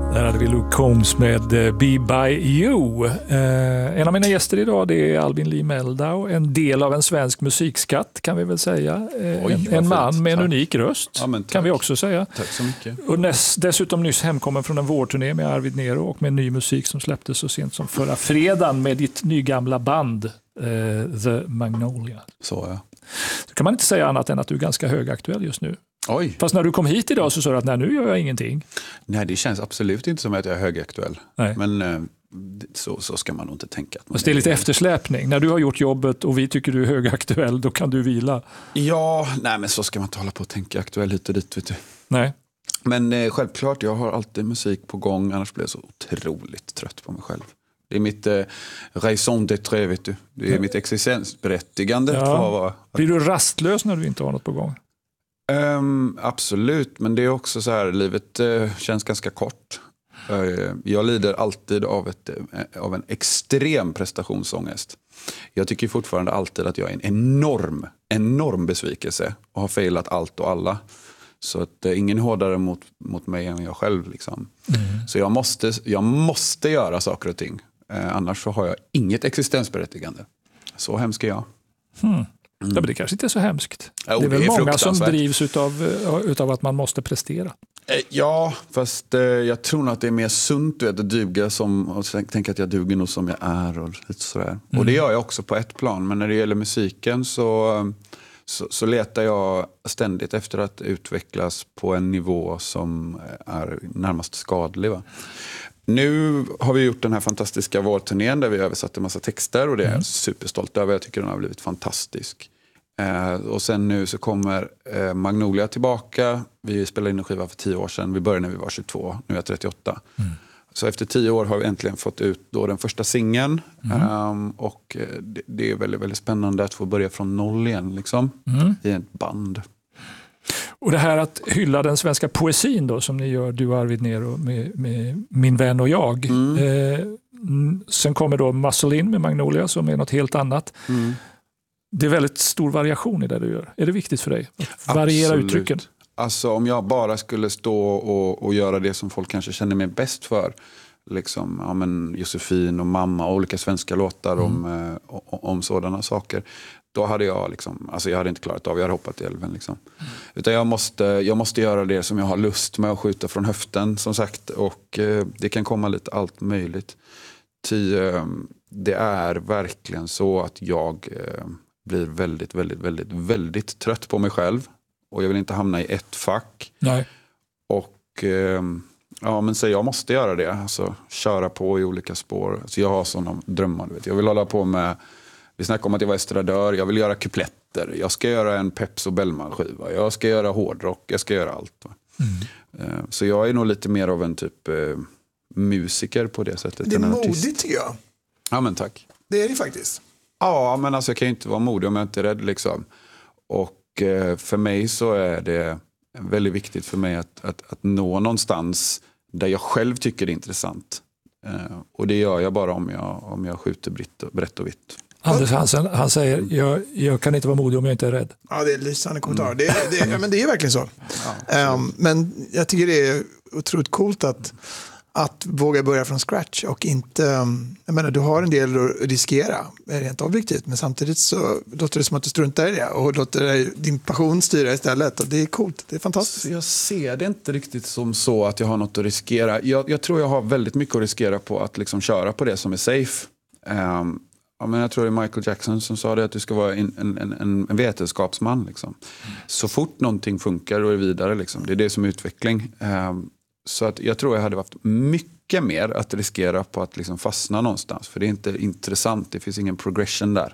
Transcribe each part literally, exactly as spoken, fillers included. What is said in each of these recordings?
Där hade vi Luke Combs med Be By You. Eh, en av mina gäster idag, det är Albin Lee Meldau, en del av en svensk musikskatt kan vi väl säga. Eh, Oj, en en man fint. med en Tack. unik röst, Ja, kan vi också säga. Tack så mycket. Och näs, dessutom nyss hemkommen från en vårturné med Arvid Nero och med ny musik som släpptes så sent som förra fredagen med ditt nygamla band eh, The Magnolia. Så ja. Så kan man inte säga annat än att du är ganska högaktuell just nu. Oj. Fast när du kom hit idag så sa du att nej, nu gör jag ingenting. Nej, det känns absolut inte som att jag är högaktuell. Nej. Men eh, så, så ska man nog inte tänka. Att man Fast det är lite eftersläpning. När du har gjort jobbet och vi tycker du är högaktuell, då kan du vila. Ja, nej men så ska man inte hålla på och tänka aktuell hit och dit, vet du. Nej. Men eh, självklart, jag har alltid musik på gång, annars blir jag så otroligt trött på mig själv. Det är mitt eh, raison d'être, vet du. Det är mitt existensberättigande. Ja. För att vara. Blir du rastlös när du inte har något på gång? Um, absolut, men det är också så här, livet uh, känns ganska kort. Uh, jag lider alltid av, ett, uh, av en extrem prestationsångest. Jag tycker fortfarande alltid att jag är en enorm, enorm besvikelse och har failat allt och alla. Så att uh, ingen är hårdare mot, mot mig än jag själv. Liksom. Mm. Så jag måste, jag måste göra saker och ting. Uh, annars så har jag inget existensberättigande. Så hemsk är jag. Hmm. Mm. Ja, men det kanske inte är så hemskt. Jo, det är väl det är många som drivs utav, utav att man måste prestera. Ja, fast eh, jag tror nog att det är mer sunt vet, att duga som, och tänka att jag duger nog som jag är och lite sådär. Mm. Och det gör jag också på ett plan. Men när det gäller musiken så, så, så letar jag ständigt efter att utvecklas på en nivå som är närmast skadlig. Va? Nu har vi gjort den här fantastiska vårturnén där vi översatte en massa texter och det är jag mm. superstolt över. Jag tycker den har blivit fantastisk. Eh, och sen nu så kommer eh, Magnolia tillbaka. Vi spelade in en skiva för tio år sedan. Vi började när vi var tjugotvå, nu är jag trettioåtta. Mm. Så efter tio år har vi äntligen fått ut då den första singeln. Mm. Um, och det, det är väldigt, väldigt spännande att få börja från noll igen liksom, mm. i ett band. Och det här att hylla den svenska poesin då, som ni gör, du och Arvid Nero med, med Min vän och jag. Mm. Eh, sen kommer då Muscle In med Magnolia som är något helt annat. Mm. Det är väldigt stor variation i det du gör. Är det viktigt för dig att variera Absolut. Uttrycken? Alltså om jag bara skulle stå och, och göra det som folk kanske känner mig bäst för. Liksom, ja, men Josefin och mamma och olika svenska låtar mm. om, eh, om sådana saker. Då hade jag liksom, alltså jag hade inte klarat av, jag hade hoppat i älven liksom. Mm. Utan jag måste, jag måste göra det som jag har lust med att skjuta från höften som sagt. Och eh, det kan komma lite allt möjligt. Ty, eh, det är verkligen så att jag eh, blir väldigt, väldigt, väldigt, väldigt trött på mig själv. Och jag vill inte hamna i ett fack. Nej. Och eh, ja, men så jag måste göra det. Alltså köra på i olika spår. Så jag har sådana drömmar, du vet. Jag vill hålla på med, vi snackade om att jag var estradör. Jag vill göra kupletter. Jag ska göra en Peps och Bellman-skiva. Jag ska göra hårdrock. Jag ska göra allt. Mm. Eh, så jag är nog lite mer av en typ eh, musiker på det sättet. Det är modigt tycker jag. Ja, men tack. Det är det faktiskt. Ja, men alltså jag kan ju inte vara modig om jag inte är rädd liksom. Och eh, för mig så är det väldigt viktigt för mig att, att, att nå någonstans där jag själv tycker det är intressant. Eh, och det gör jag bara om jag, om jag skjuter brett och, brett och vitt. Anders Hansen, han säger, jag, jag kan inte vara modig om jag inte är rädd. Ja, det är lysande kommentar. Mm. Det, det, ja, men det är verkligen så. Ja, um, men jag tycker det är otroligt coolt att att våga börja från scratch och inte, jag menar du har en del att riskera rent objektivt, men samtidigt så låter det som att du struntar i det och låter din passion styra istället och det är coolt, det är fantastiskt. Jag ser det inte riktigt som så att jag har något att riskera. Jag, jag tror jag har väldigt mycket att riskera på att liksom köra på det som är safe. Um, ja, men jag tror det är Michael Jackson som sa det, att du ska vara en, en, en, en vetenskapsman. Liksom. Mm. Så fort någonting funkar och är vidare, liksom. Det är det som är utveckling. Um, Så att jag tror jag hade haft mycket mer att riskera på att liksom fastna någonstans. För det är inte intressant, det finns ingen progression där.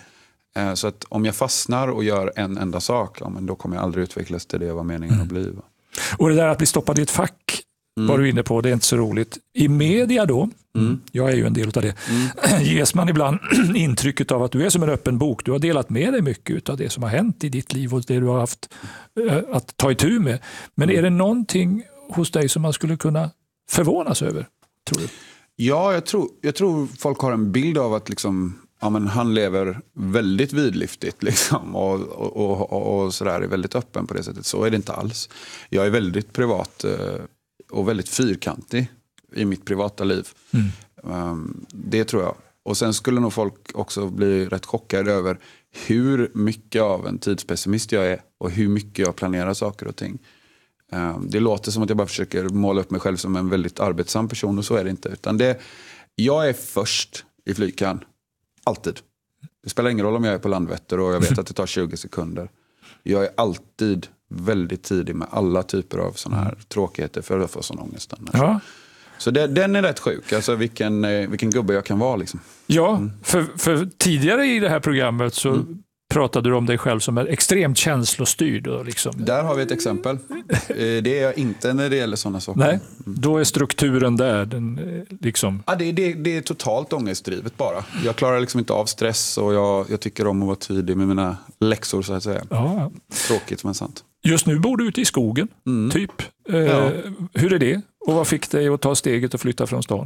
Eh, så att om jag fastnar och gör en enda sak, ja, men då kommer jag aldrig utvecklas till det jag var meningen mm. att bli. Va? Och det där att bli stoppad i ett fack mm. var du inne på, det är inte så roligt. I media då, mm. jag är ju en del av det, mm. ges man ibland intrycket av att du är som en öppen bok. Du har delat med dig mycket av det som har hänt i ditt liv och det du har haft äh, att ta itu med. Men är det någonting hos dig som man skulle kunna förvånas över, tror du? Ja, jag tror, jag tror folk har en bild av att liksom, ja, men han lever väldigt vidlyftigt liksom, och, och, och, och sådär är väldigt öppen på det sättet. Så är det inte alls. Jag är väldigt privat och väldigt fyrkantig. i mitt privata liv. Mm. Um, det tror jag. Och sen skulle nog folk också bli rätt chockade över hur mycket av en tidspessimist jag är och hur mycket jag planerar saker och ting. Um, det låter som att jag bara försöker måla upp mig själv som en väldigt arbetsam person, och så är det inte. Utan det, jag är först i flygkan. Alltid. Det spelar ingen roll om jag är på Landvetter och jag vet att det tar tjugo sekunder. Jag är alltid väldigt tidig med alla typer av såna här tråkigheter för att få sån ångest. Ja. Så det, den är rätt sjuk. Alltså vilken, vilken gubbe jag kan vara. Liksom. Ja, mm. för, för tidigare i det här programmet så mm. pratade du om dig själv som är extremt känslostyrd. Och liksom. Där har vi ett exempel. Det är jag inte när det gäller sådana saker. Nej, då är strukturen där. Den, liksom. ja, det, det, det är totalt ångestdrivet bara. Jag klarar liksom inte av stress och jag, jag tycker om att vara tydlig med mina läxor, så att säga. Ja. Tråkigt men sant. Just nu bor du ute i skogen, mm. typ. Eh, ja. Hur är det? Och vad fick dig att ta steget och flytta från stan?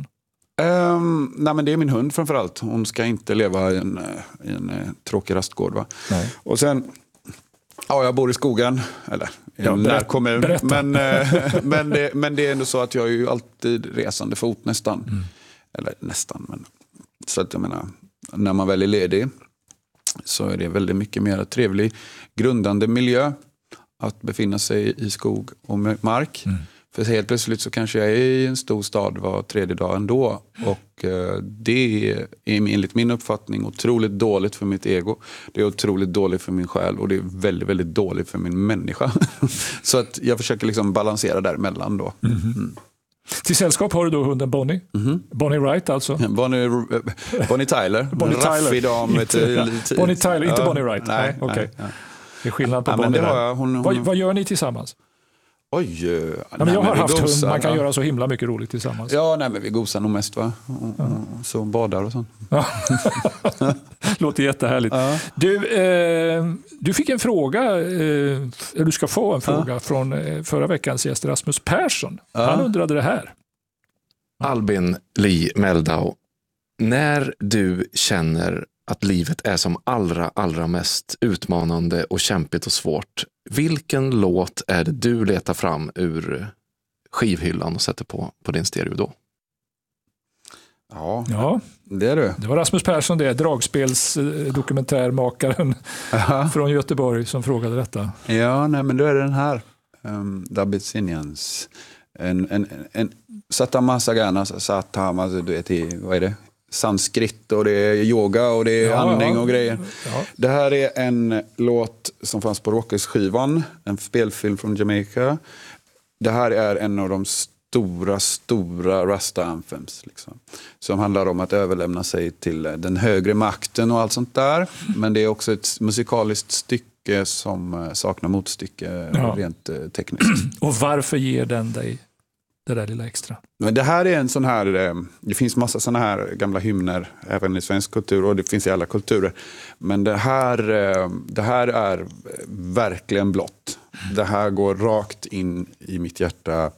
Um, nej men det är min hund framförallt. Hon ska inte leva i en, i en uh, tråkig rastgård. Va? Nej. Och sen, ja jag bor i skogen, eller i ja, en närkommun. Men, uh, men, det, men det är ändå så att jag är ju alltid resande fot nästan. Mm. Eller nästan, men så att jag menar, när man väl är ledig så är det väldigt mycket mer trevlig, grundande miljö att befinna sig i skog och mark. Mm. För helt plötsligt så kanske jag är i en stor stad var tredje dag ändå. Och eh, det är enligt min uppfattning otroligt dåligt för mitt ego. Det är otroligt dåligt för min själ och det är väldigt, väldigt dåligt för min människa. Så att jag försöker liksom balansera däremellan då. Mm. Mm. Till sällskap har du då hunden Bonnie. Mm-hmm. Bonnie Wright alltså. Bonnie, Bonnie Tyler. Bonnie Tyler. Dam med inte, Bonnie Tyler, inte ja, Bonnie Wright. Nej, nej, okay. nej. Det är skillnad på ja, Bonnie. Hon, hon... Vad, vad gör ni tillsammans? Oj, ja, men jag har haft hund, man kan ja. göra så himla mycket roligt tillsammans. Ja, nej, men vi gosar nog mest va? Och, ja. och så badar och sånt. Ja. Låter jättehärligt. Ja. Du, eh, du fick en fråga, eh, du ska få en fråga ja. från eh, förra veckans gäst Rasmus Persson. Ja. Han undrade det här. Albin Lee Meldau, när du känner att livet är som allra, allra mest utmanande och kämpigt och svårt, vilken låt är det du letar fram ur skivhyllan och sätter på, på din stereo då? Ja, ja, det är du. Det var Rasmus Persson, det är dragspelsdokumentärmakaren från Göteborg som frågade detta. Ja, nej, men då är det den här. Um, The Abyssinians. En, en, en Satama Sagana, Satama, du vet, vad är det? Sanskrit och det är yoga och det är ja, andning ja. och grejer. Ja. Det här är en låt som fanns på Rockers-skivan, en spelfilm från Jamaica. Det här är en av de stora, stora Rasta anthems liksom, som handlar om att överlämna sig till den högre makten och allt sånt där. Men det är också ett musikaliskt stycke som saknar motstycke ja. rent tekniskt. Och varför ger den dig det där lilla extra? Men det här är en sån här, det finns massa såna här gamla hymner även i svensk kultur och det finns i alla kulturer. Men det här, det här är verkligen blått. Det här går rakt in i mitt hjärta.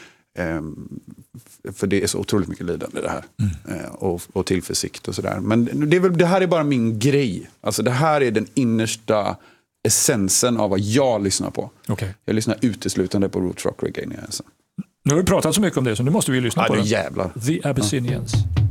För det är så otroligt mycket lidande det här. Mm. Och, och tillförsikt och sådär. Men det, är väl, det här är bara min grej. Alltså det här är den innersta essensen av vad jag lyssnar på. Okay. Jag lyssnar uteslutande på roots rock reggae. Alltså. Nu har vi pratat så mycket om det så nu måste vi lyssna ja, på det den. Jävlar. The Abyssinians. Ja.